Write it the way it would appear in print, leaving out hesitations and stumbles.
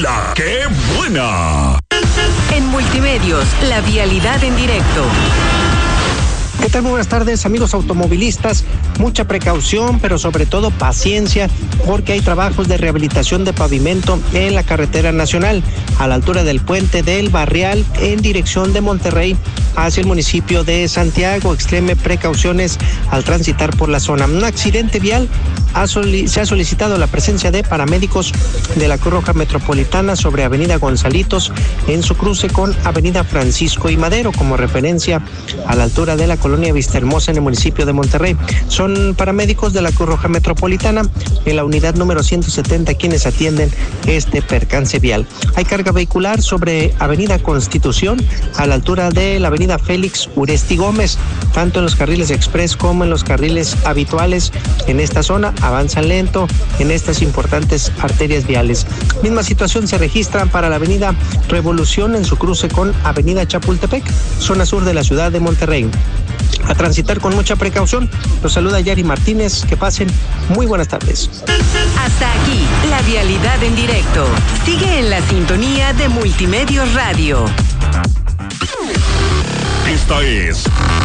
La que buena. En Multimedios, la vialidad en directo. ¿Qué tal? Muy buenas tardes, amigos automovilistas. Mucha precaución, pero sobre todo paciencia, porque hay trabajos de rehabilitación de pavimento en la carretera nacional, a la altura del puente del Barrial, en dirección de Monterrey hacia el municipio de Santiago. Extreme precauciones al transitar por la zona. Un accidente vial se ha solicitado la presencia de paramédicos de la Cruz Roja Metropolitana sobre Avenida Gonzalitos, en su cruce con Avenida Francisco y Madero, como referencia a la altura de la colonia Vistahermosa en el municipio de Monterrey. Son paramédicos de la Cruz Roja Metropolitana en la unidad número 170 quienes atienden este percance vial. Hay carga vehicular sobre Avenida Constitución a la altura de la Avenida Félix Uresti Gómez, tanto en los carriles express como en los carriles habituales. En esta zona avanzan lento en estas importantes arterias viales. Misma situación se registra para la Avenida Revolución en su cruce con Avenida Chapultepec, zona sur de la ciudad de Monterrey. A transitar con mucha precaución. Los saluda Yari Martínez. Que pasen muy buenas tardes. Hasta aquí, la vialidad en directo. Sigue en la sintonía de Multimedios Radio. Esta es